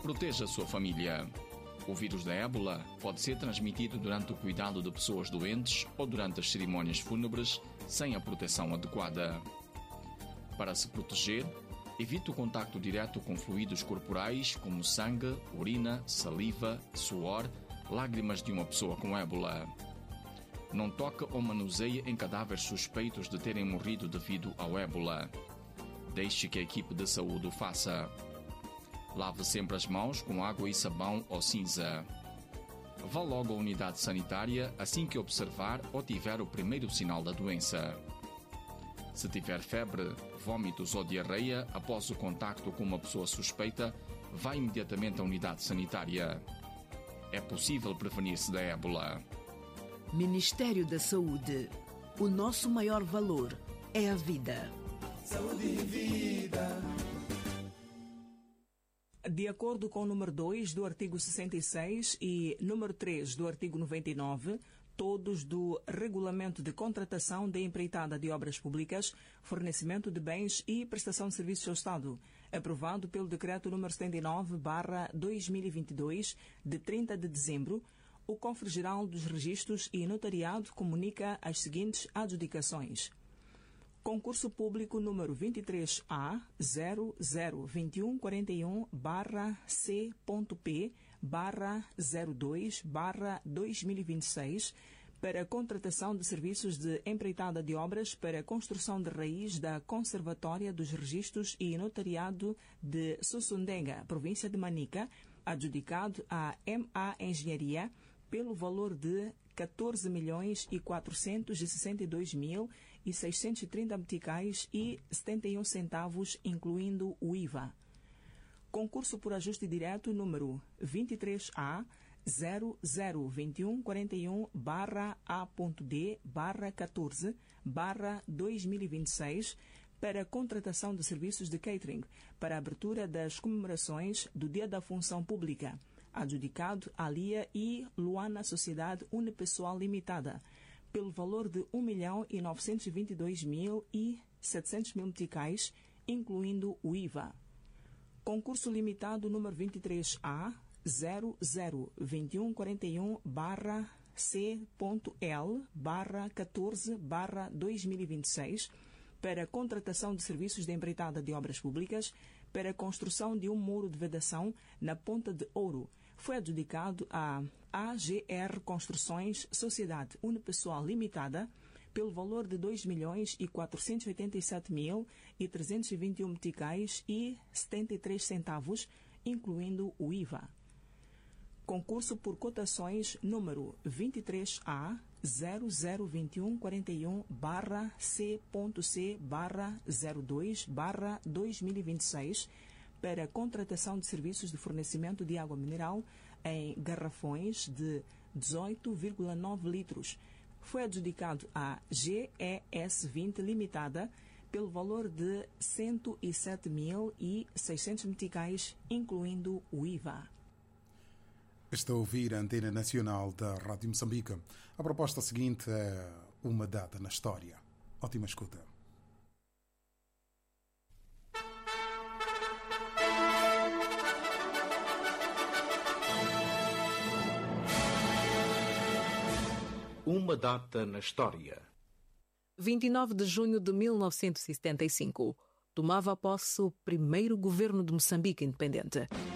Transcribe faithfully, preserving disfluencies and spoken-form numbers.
Proteja a sua família. O vírus da ébola pode ser transmitido durante o cuidado de pessoas doentes ou durante as cerimônias fúnebres sem a proteção adequada. Para se proteger, evite o contacto direto com fluidos corporais como sangue, urina, saliva, suor, lágrimas de uma pessoa com ébola. Não toque ou manuseie em cadáveres suspeitos de terem morrido devido ao ébola. Deixe que a equipe de saúde o faça. Lave sempre as mãos com água e sabão ou cinza. Vá logo à unidade sanitária assim que observar ou tiver o primeiro sinal da doença. Se tiver febre, vômitos ou diarreia após o contacto com uma pessoa suspeita, vá imediatamente à unidade sanitária. É possível prevenir-se da ébola. Ministério da Saúde. O nosso maior valor é a vida. Saúde e vida. De acordo com o número dois do artigo sessenta e seis e número três do artigo noventa e nove, todos do Regulamento de Contratação de Empreitada de Obras Públicas, Fornecimento de Bens e Prestação de Serviços ao Estado, aprovado pelo Decreto número setenta e nove barra dois mil e vinte e dois, de trinta de dezembro, o Cofre-Geral dos Registros e Notariado comunica as seguintes adjudicações. Concurso Público número vinte e três A zero zero vinte e um quarenta e um barra C ponto P barra zero dois barra dois mil e vinte e seis para contratação de serviços de empreitada de obras para construção de raiz da Conservatória dos Registros e Notariado de Sussundenga, província de Manica, adjudicado à M A Engenharia pelo valor de catorze milhões e quatrocentos e sessenta e dois mil e seiscentos e trinta meticais e setenta e um centavos, incluindo o I V A. Concurso por ajuste direto número vinte e três A zero zero vinte e um quarenta e um barra A ponto D barra catorze barra dois mil e vinte e seis para contratação de serviços de catering para a abertura das comemorações do Dia da Função Pública, adjudicado à Lia e Luana Sociedade Unipessoal Limitada, pelo valor de um milhão e novecentos e vinte e dois mil e setecentos mil meticais, incluindo o I V A. Concurso limitado número vinte e três A zero zero vinte e um quarenta e um barra C ponto L barra catorze barra dois mil e vinte e seis para contratação de serviços de empreitada de obras públicas para a construção de um muro de vedação na Ponta de Ouro. Foi adjudicado à A G R Construções Sociedade Unipessoal Limitada pelo valor de dois milhões e quatrocentos e oitenta e sete mil e trezentos e vinte e um meticais e setenta e três centavos, incluindo o I V A. Concurso por cotações número vinte e três A zero zero vinte e um quarenta e um barra C ponto C barra zero dois barra dois mil e vinte e seis para contratação de serviços de fornecimento de água mineral em garrafões de dezoito vírgula nove litros. Foi adjudicado à G E S vinte Limitada pelo valor de cento e sete mil e seiscentos meticais, incluindo o I V A. Está a ouvir a Antena Nacional da Rádio Moçambique. A proposta seguinte é uma data na história. Ótima escuta. Uma data na história. vinte e nove de junho de mil novecentos e setenta e cinco. Tomava posse o primeiro governo de Moçambique independente.